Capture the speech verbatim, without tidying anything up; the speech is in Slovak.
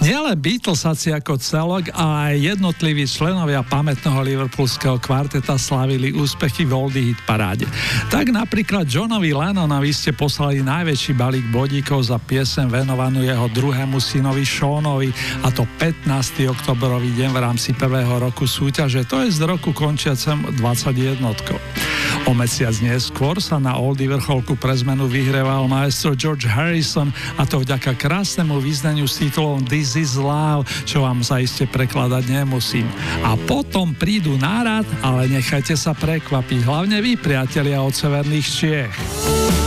Nielen Beatlesáci ako celok, ale aj jednotliví členovia pamätného liverpoolského kvarteta slávili úspechy v oldie hit paráde. Tak napríklad Johnovi Lennonovi ste poslali najväčší balík bodíkov za piesem venovanú jeho druhému synovi Seanovi, a to pätnásteho októbrový deň v rámci prvého roku súťaže, to je z roku končiacem dvadsaťjednotkou. O mesiac neskôr sa na oldie vrcholku pre zmenu vyhreval maestro George Harrison, a to vďaka krásnemu význaniu s titulom This is Love, čo vám zaiste prekladať nemusím. A potom prídu nárad, ale nechajte sa prekvapiť, hlavne vy, priatelia od severných Čiech.